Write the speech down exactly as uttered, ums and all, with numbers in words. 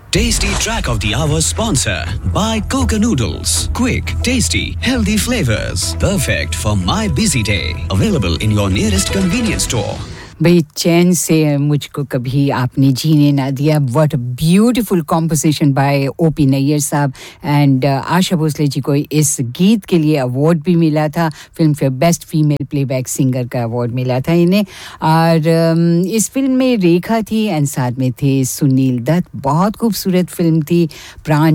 Tasty Track of the Hour sponsor by Coca Noodles. Quick, tasty, healthy flavors. Perfect for my busy day. Available in your nearest convenience store. भाई चैन से मुझको कभी आपने जीने ना दिया. What a beautiful composition bye OP Nayyar साहब and Asha Bhosle ji को इस गीत के लिए अवार्ड भी मिला था. Film fair best female playback singer का अवार्ड मिला था इन्हें. और um, इस फिल्म में रेखा थी एंड साथ में थे सुनील दत्त. बहुत खूबसूरत फिल्म थी. प्राण